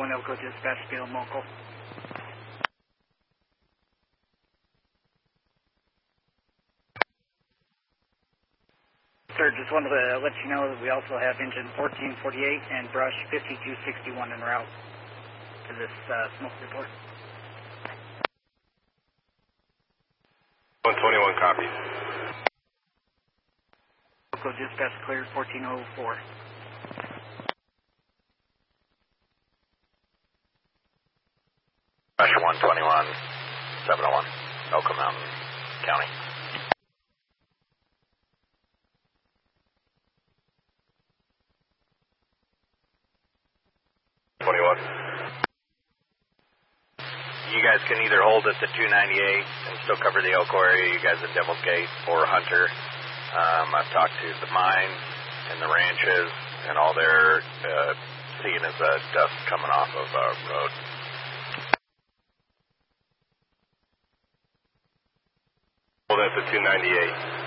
21 Elko Dispatch, Bill Mokel. Sir, just wanted to let you know that we also have engine 1448 and brush 5261 en route to this smoke report. 121 copies. Elko Dispatch cleared 1404. Brush 121, 701, Elko Mountain County. You guys can either hold at the 298 and still cover the Elko area, you guys at Devil's Gate or Hunter. I've talked to the mine and the ranches, and all they're seeing is dust coming off of road. Hold at the 298.